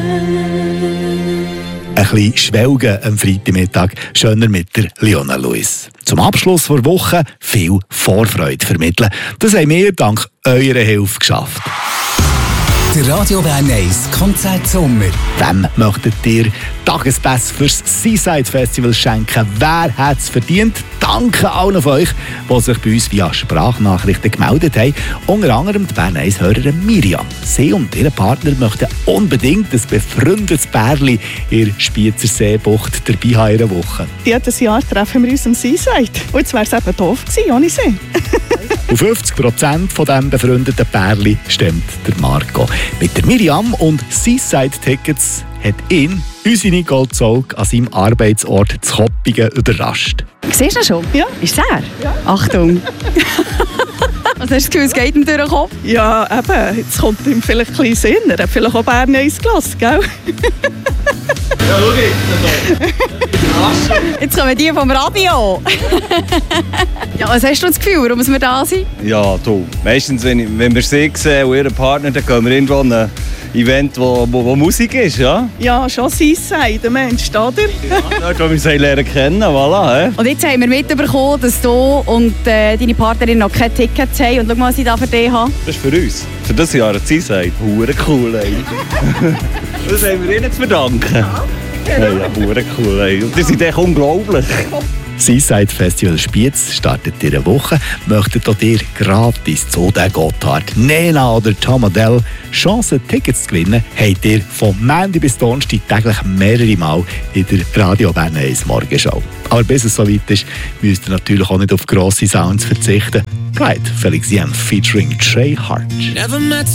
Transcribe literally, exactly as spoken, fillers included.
Ein bisschen schwelgen am Freitagmittag, schöner mit der Leona Lewis. Zum Abschluss der Woche viel Vorfreude vermitteln. Das haben wir dank eurer Hilfe geschafft. Der Radio Bern eins Konzert Sommer. Wem möchtet ihr Tagespässe fürs Seaside Festival schenken? Wer hat es verdient? Danke allen von euch, die sich bei uns via Sprachnachrichten gemeldet haben. Unter anderem die Bern eins Hörerin Miriam. Sie und ihr Partner möchten unbedingt ein befreundetes Pärchen in der Spiezer Seebucht dabei haben in einer Woche. Jedes Jahr treffen wir uns am Seaside. Und jetzt wäre es eben doof gewesen, ohne sie. Und fünfzig Prozent von diesem befreundeten Pärchen stimmt der Marco. Mit der Miriam und Seaside-Tickets hat ihn, unsere Nicole Zolk, an seinem Arbeitsort zu Koppingen überrascht. Siehst du ihn schon? Ja. Ist es er? Ja. Achtung! Was hast du das Gefühl, es geht ihm durch den Kopf? Ja, eben. Jetzt kommt ihm vielleicht ein bisschen Sinn. Er hat vielleicht auch Bern eins gelassen, gell? Ja, schau jetzt. Jetzt kommen die vom Radio. Ja, was hast du das Gefühl, warum wir da sind? Ja, du. Meistens, wenn, ich, wenn wir sie sehen und ihren Partner, dann gehen wir irgendwo an ein Event, wo, wo, wo Musik ist, ja? Ja, schon Seaside, der Mensch, oder? Ja, dort, wo wir sie lernen kennen, voilà. He? Und jetzt haben wir mitbekommen, dass du und äh, deine Partnerin noch keine Tickets haben. Und schau mal, was ich da für dich habe. Das ist für uns. Für das Jahr hat sie gesagt, hure cool, ey. Das haben wir ihnen zu verdanken. Ja, ja, hure cool, ey. Und die sind echt unglaublich. Seaside Festival Spiez startet in einer Woche. Möchtet auch ihr gratis zu den Gotthard, Nena oder Tom Adele Chancen, Tickets zu gewinnen, habt ihr von Montag bis Donnerstag täglich mehrere Mal in der Radio Bern eins Morgenshow. Aber bis es soweit ist, müsst ihr natürlich auch nicht auf grosse Sounds verzichten. Right, Felix Jem featuring Trey Hart.